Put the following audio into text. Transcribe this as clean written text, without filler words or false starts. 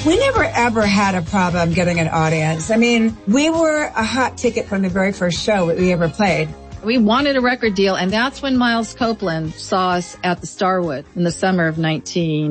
We never ever had a problem getting an audience. I mean, we were a hot ticket from the very first show that we ever played. We wanted a record deal, and that's when Miles Copeland saw us at the Starwood in the summer of 19